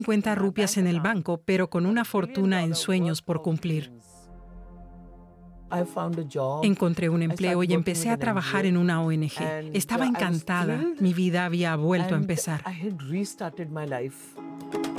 50 rupias en el banco, pero con una fortuna en sueños por cumplir. Encontré un empleo y empecé a trabajar en una ONG. Estaba encantada. Mi vida había vuelto a empezar.